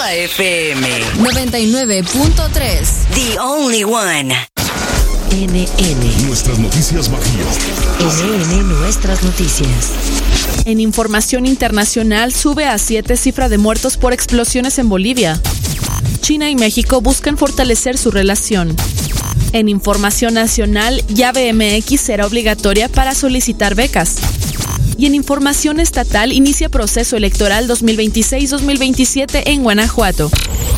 Guapa FM 99.3. The only one. NN. Nuestras noticias bajías. NN Nuestras noticias. En información internacional, sube a 7 cifra de muertos por explosiones en Bolivia. China y México buscan fortalecer su relación. En información nacional, llave MX será obligatoria para solicitar becas. Y en información estatal, inicia proceso electoral 2026-2027 en Guanajuato.